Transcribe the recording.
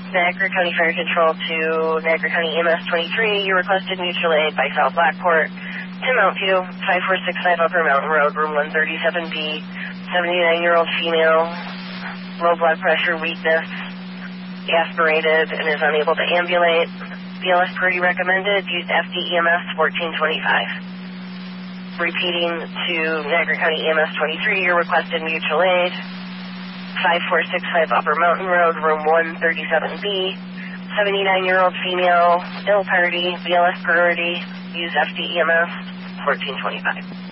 Niagara County Fire Control to Niagara County EMS 23. You requested mutual aid by South Blackport to Mount View, 5465 Upper Mountain Road, room 137B. 79-year-old female, low blood pressure, weakness, aspirated, and is unable to ambulate. BLS priority recommended. Use FDEMS 1425. Repeating to Niagara County EMS 23. You requested mutual aid. 5465 Upper Mountain Road, room 137B. 79-year-old female, ill party, BLS priority. Use FDEMS 1425.